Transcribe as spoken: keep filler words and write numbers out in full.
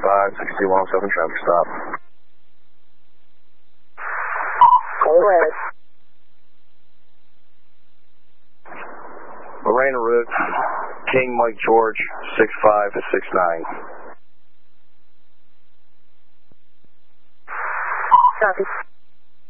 five, six two one seven, traffic stop. Alright. Lorena Route, King Mike George, six five six nine. Copy.